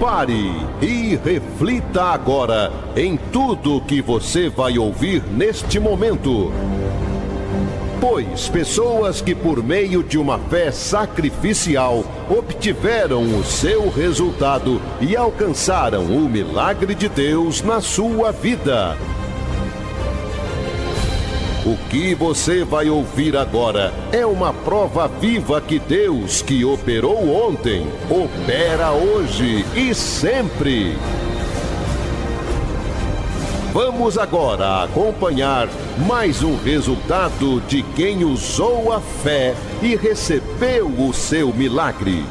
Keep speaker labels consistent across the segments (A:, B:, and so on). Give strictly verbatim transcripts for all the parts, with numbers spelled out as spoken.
A: Pare e reflita agora em tudo que você vai ouvir neste momento. Pois pessoas que por meio de uma fé sacrificial obtiveram o seu resultado e alcançaram o milagre de Deus na sua vida. O que você vai ouvir agora é uma prova viva que Deus, que operou ontem, opera hoje e sempre. Vamos agora acompanhar mais um resultado de quem usou a fé e recebeu o seu milagre.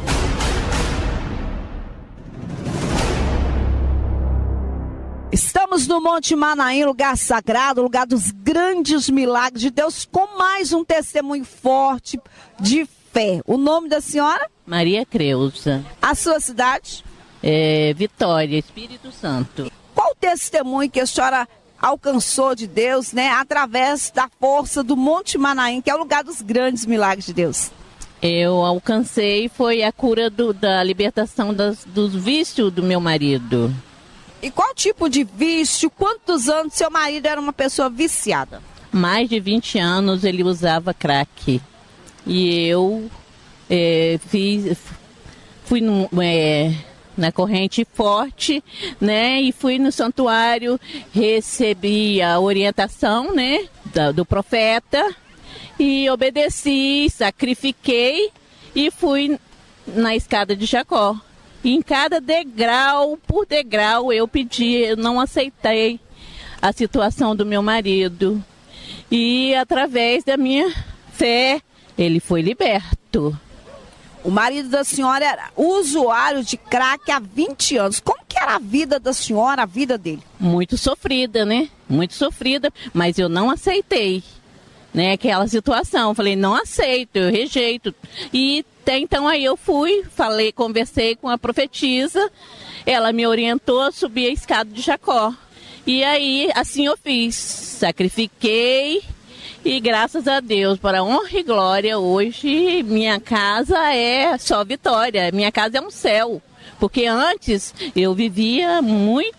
B: Estamos no Monte Manaim, lugar sagrado, lugar dos grandes milagres de Deus, com mais um testemunho forte de fé. O nome da senhora?
C: Maria Creuza.
B: A sua cidade?
C: É, Vitória, Espírito Santo.
B: Qual o testemunho que a senhora alcançou de Deus, né, através da força do Monte Manaim, que é o lugar dos grandes milagres de Deus?
C: Eu alcancei, foi a cura do, da libertação das, dos vícios do meu marido.
B: E qual tipo de vício? Quantos anos seu marido era uma pessoa viciada?
C: Mais de vinte anos ele usava crack. E eu é, fiz, fui no, é, na corrente forte, né? E fui no santuário, recebi a orientação, né, da, do profeta. E obedeci, sacrifiquei e fui na escada de Jacó. E em cada degrau, por degrau, eu pedi, eu não aceitei a situação do meu marido. E através da minha fé, ele foi liberto.
B: O marido da senhora era usuário de crack há vinte anos. Como que era a vida da senhora, a vida dele?
C: Muito sofrida, né? Muito sofrida, mas eu não aceitei, né, aquela situação. Falei, não aceito, eu rejeito. E até então aí eu fui, falei, conversei com a profetisa, ela me orientou a subir a escada de Jacó. E aí, assim eu fiz, sacrifiquei e graças a Deus, para honra e glória, hoje minha casa é só vitória, minha casa é um céu. Porque antes eu vivia muito,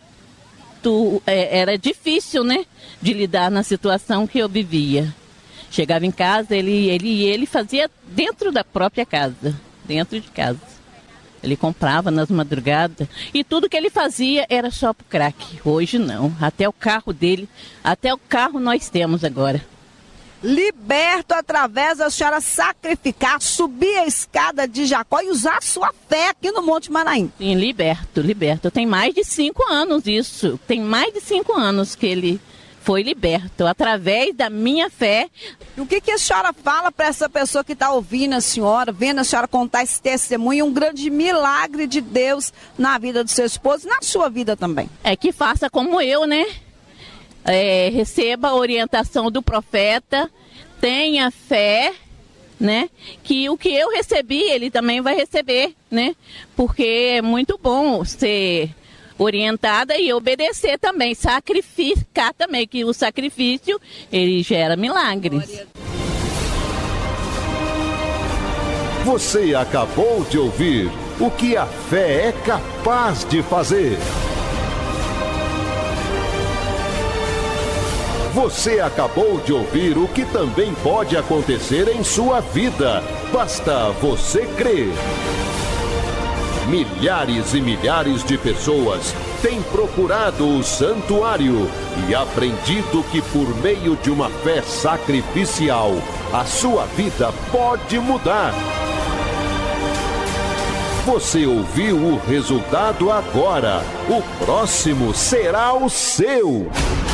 C: é, era difícil, né, de lidar na situação que eu vivia. Chegava em casa, ele, ele, ele fazia dentro da própria casa, dentro de casa. Ele comprava nas madrugadas e tudo que ele fazia era só pro crack. Hoje não, até o carro dele, até o carro nós temos agora.
B: Liberto através da senhora sacrificar, subir a escada de Jacó e usar a sua fé aqui no Monte Manaim.
C: Sim, liberto, liberto. Tem mais de cinco anos isso, tem mais de cinco anos que ele foi liberto, através da minha fé.
B: E o que, que a senhora fala para essa pessoa que está ouvindo a senhora, vendo a senhora contar esse testemunho, um grande milagre de Deus na vida do seu esposo e na sua vida também?
C: É que faça como eu, né? É, receba a orientação do profeta, tenha fé, né? Que o que eu recebi, ele também vai receber, né? Porque é muito bom ser orientada e obedecer também, sacrificar também, que o sacrifício, ele gera milagres.
A: Você acabou de ouvir o que a fé é capaz de fazer. Você acabou de ouvir o que também pode acontecer em sua vida. Basta você crer. Milhares e milhares de pessoas têm procurado o santuário e aprendido que por meio de uma fé sacrificial, a sua vida pode mudar. Você ouviu o resultado agora. O próximo será o seu.